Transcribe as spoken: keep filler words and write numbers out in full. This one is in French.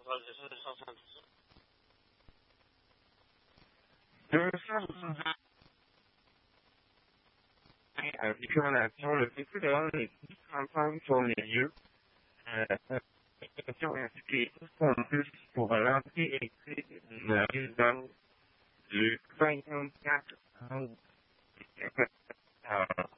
Deux choses avec l'action, le fait d'avoir les campagnes sur les lieux, euh, ainsi que les en plus pour l'entrée et la résidence du cinquante-quatre